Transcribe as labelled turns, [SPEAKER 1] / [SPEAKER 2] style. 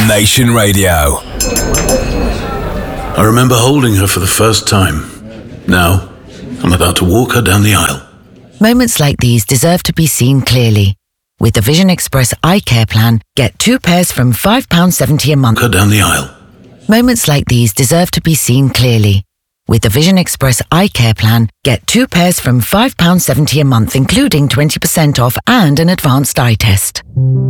[SPEAKER 1] Nation Radio.
[SPEAKER 2] I remember holding her for the first time. Now, I'm about to walk her down the aisle.
[SPEAKER 3] Moments like these deserve to be seen clearly. With the Vision Express Eye Care Plan, get 2 pairs from £5.70 a month.
[SPEAKER 2] Walk her down the aisle.
[SPEAKER 3] Moments like these deserve to be seen clearly. With the Vision Express Eye Care Plan, get 2 pairs from £5.70 a month, including 20% off and an advanced eye test.